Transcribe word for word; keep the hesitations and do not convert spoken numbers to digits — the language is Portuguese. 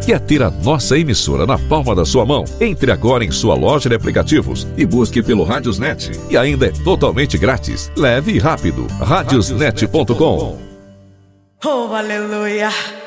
Quer ter a nossa emissora na palma da sua mão? Entre agora em sua loja de aplicativos e busque pelo Radiosnet. E ainda é totalmente grátis. Leve e rápido. radiosnet ponto com. Oh, aleluia!